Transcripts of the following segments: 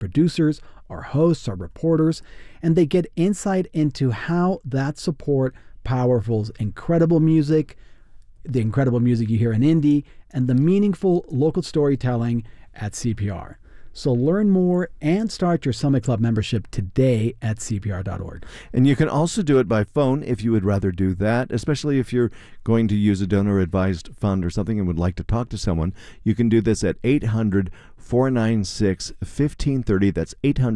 producers, our hosts, our reporters, and they get insight into how that support Powerful's incredible music, the incredible music you hear in indie, and the meaningful local storytelling at CPR. So learn more and start your Summit Club membership today at CPR.org. And you can also do it by phone if you would rather do that, especially if you're going to use a donor-advised fund or something and would like to talk to someone. You can do this at 800-496-1530. That's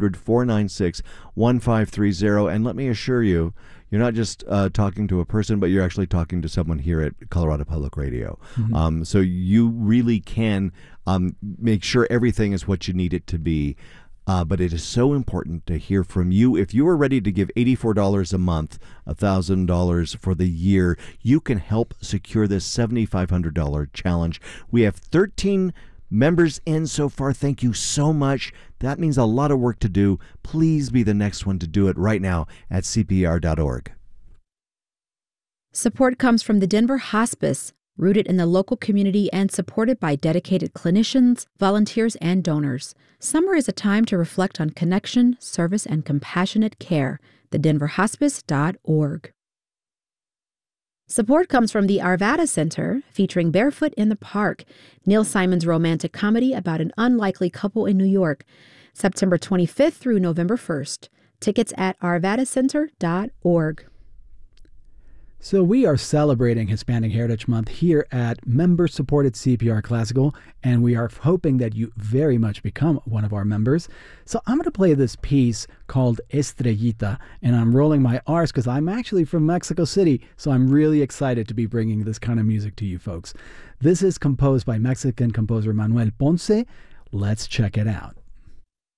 800-496-1530. And let me assure you, you're not just talking to a person, but you're actually talking to someone here at Colorado Public Radio. Mm-hmm. So you really can make sure everything is what you need it to be. But it is so important to hear from you. If you are ready to give $84 a month, $1,000 for the year, you can help secure this $7,500 challenge. We have 13 members in so far. Thank you so much. That means a lot of work to do. Please be the next one to do it right now at CPR.org. Support comes from the Denver Hospice, rooted in the local community and supported by dedicated clinicians, volunteers, and donors. Summer is a time to reflect on connection, service, and compassionate care. TheDenverHospice.org. Support comes from the Arvada Center, featuring Barefoot in the Park, Neil Simon's romantic comedy about an unlikely couple in New York, September 25th through November 1st. Tickets at arvadacenter.org. So we are celebrating Hispanic Heritage Month here at member-supported CPR Classical, and we are hoping that you very much become one of our members. So I'm going to play this piece called Estrellita, and I'm rolling my R's because I'm actually from Mexico City, so I'm really excited to be bringing this kind of music to you folks. This is composed by Mexican composer Manuel Ponce. Let's check it out.